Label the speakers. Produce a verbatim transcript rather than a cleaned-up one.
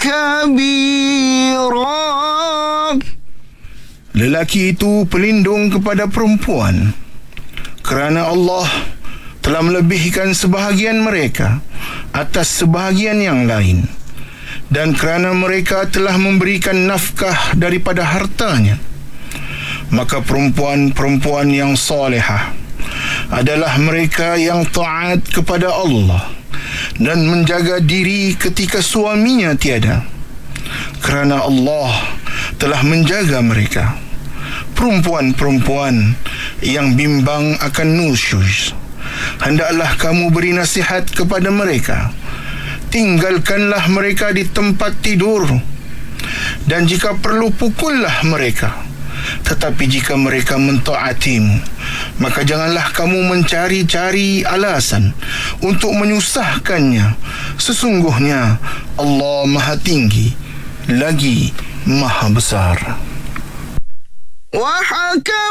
Speaker 1: كبيرا.
Speaker 2: Lelaki itu pelindung kepada perempuan kerana Allah telah melebihkan sebahagian mereka atas sebahagian yang lain, dan kerana mereka telah memberikan nafkah daripada hartanya. Maka perempuan-perempuan yang solehah adalah mereka yang taat kepada Allah dan menjaga diri ketika suaminya tiada, kerana Allah telah menjaga mereka. Perempuan-perempuan yang bimbang akan nusyuz, hendaklah kamu beri nasihat kepada mereka. Tinggalkanlah mereka di tempat tidur, dan jika perlu pukullah mereka. Tetapi jika mereka mentaatimu, maka janganlah kamu mencari-cari alasan untuk menyusahkannya. Sesungguhnya Allah Maha Tinggi lagi Maha Besar.
Speaker 1: وحكم